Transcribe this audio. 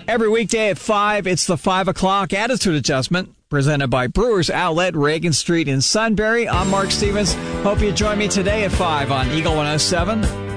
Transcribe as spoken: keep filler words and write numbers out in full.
Every weekday at five, it's the five o'clock Attitude Adjustment, presented by Brewers Outlet, Reagan Street in Sunbury. I'm Mark Stevens. Hope you join me today at five on Eagle one oh seven.